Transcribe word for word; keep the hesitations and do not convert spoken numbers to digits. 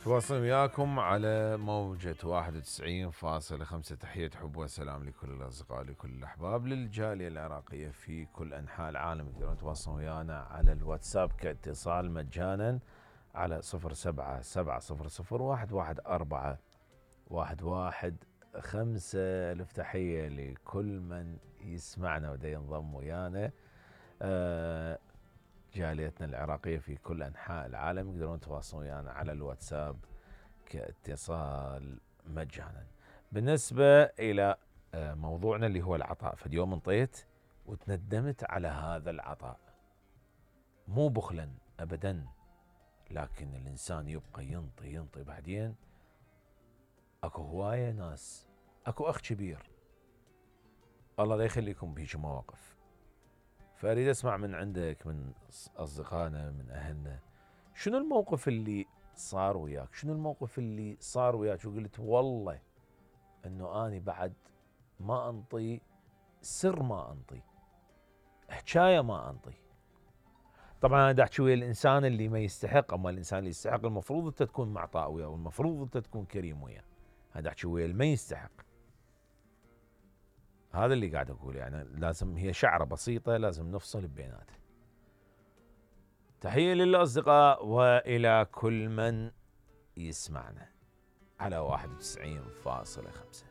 تواصل وياكم على موجة واحد وتسعين فاصلة خمسة. تحية حب وسلام لكل الأصدقاء لكل الأحباب للجالية العراقية في كل أنحاء العالم. تقدرون تواصلوا ويانا على الواتساب كاتصال مجانا على صفر سبعة سبعة صفر صفر واحد واحد أربعة واحد واحد خمسة. ألف تحية لكل من يسمعنا ودا ينضم ويانا. آه جاليتنا العراقية في كل أنحاء العالم يقدرون يتواصلون ويانا على الواتساب كاتصال مجانا. بالنسبة إلى موضوعنا اللي هو العطاء، فاليوم انطيت وتندمت على هذا العطاء، مو بخلا أبدا، لكن الإنسان يبقى ينطي ينطي بعدين أكو هواية ناس، أكو أخ كبير الله لا يخليكم بهيج مواقف. فأريد أسمع من عندك، من أصدقائنا، من أهلنا، شنو الموقف اللي صار وياك؟ شنو الموقف اللي صار وياك وقلت والله أنه أنا بعد ما أنطي، سر ما أنطي، حكاية ما أنطي. طبعا أنا دا أحكي ويا الإنسان اللي ما يستحق، أما الإنسان اللي يستحق المفروض أنت تكون معطاء وياه، والمفروض أنت تكون كريم وياه. هذا أحكي ويا اللي ما يستحق. هذا اللي قاعد أقول، يعني لازم هي شعرة بسيطة لازم نفصل بيناتها. تحية للأصدقاء وإلى كل من يسمعنا على واحد وتسعين فاصلة خمسة.